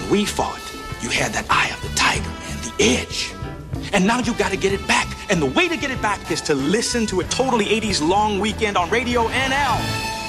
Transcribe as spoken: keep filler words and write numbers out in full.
when we fought, you had that eye of the tiger, man, the edge. And now you got to get it back. And the way to get it back is to listen to a totally eighties long weekend on Radio N L.